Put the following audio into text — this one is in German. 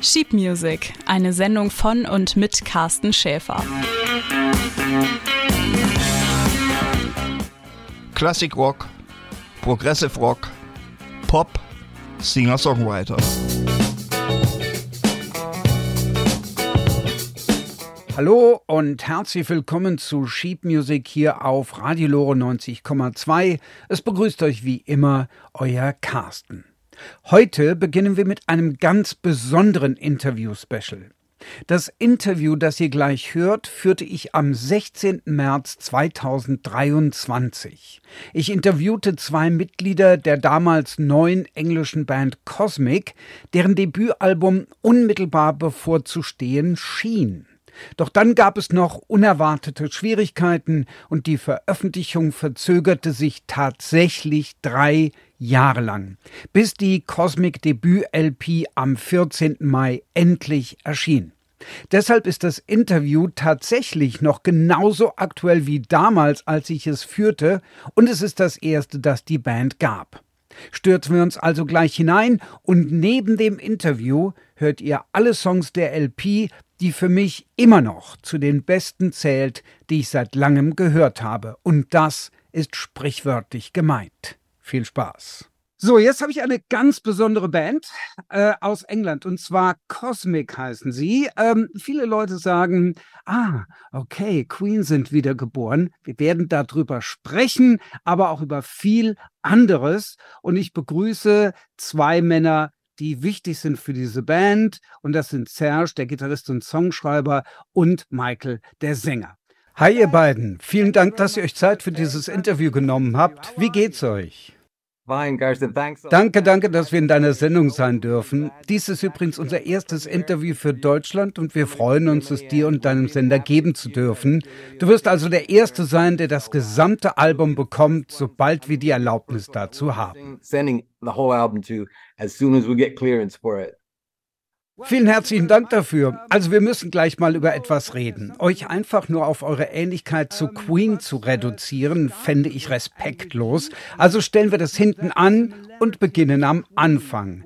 Sheet Music, eine Sendung von und mit Carsten Schäfer. Classic Rock, Progressive Rock, Pop, Singer-Songwriter. Hallo und herzlich willkommen zu Sheet Music hier auf Radio Lore 90,2. Es begrüßt euch wie immer euer Carsten. Heute beginnen wir mit einem ganz besonderen Interview-Special. Das Interview, das ihr gleich hört, führte ich am 16. März 2023. Ich interviewte zwei Mitglieder der damals neuen englischen Band Cosmic, deren Debütalbum unmittelbar bevorzustehen schien. Doch dann gab es noch unerwartete Schwierigkeiten und die Veröffentlichung verzögerte sich tatsächlich 3 Jahre lang, bis die Cosmic Debüt-LP am 14. Mai endlich erschien. Deshalb ist das Interview tatsächlich noch genauso aktuell wie damals, als ich es führte, und es ist das erste, das die Band gab. Stürzen wir uns also gleich hinein und neben dem Interview hört ihr alle Songs der LP, die für mich immer noch zu den besten zählt, die ich seit langem gehört habe. Und das ist sprichwörtlich gemeint. Viel Spaß. So, jetzt habe ich eine ganz besondere Band aus England, und zwar Cosmic heißen sie. Viele Leute sagen, okay, Queen sind wiedergeboren. Wir werden darüber sprechen, aber auch über viel anderes. Und ich begrüße zwei Männer, die wichtig sind für diese Band. Und das sind Serge, der Gitarrist und Songschreiber, und Michael, der Sänger. Hi ihr beiden, vielen Dank, dass ihr euch Zeit für dieses Interview genommen habt. Wie geht's euch? Danke, dass wir in deiner Sendung sein dürfen. Dies ist übrigens unser erstes Interview für Deutschland und wir freuen uns, es dir und deinem Sender geben zu dürfen. Du wirst also der Erste sein, der das gesamte Album bekommt, sobald wir die Erlaubnis dazu haben. Vielen herzlichen Dank dafür. Also wir müssen gleich mal über etwas reden. Euch einfach nur auf eure Ähnlichkeit zu Queen zu reduzieren, fände ich respektlos. Also stellen wir das hinten an und beginnen am Anfang.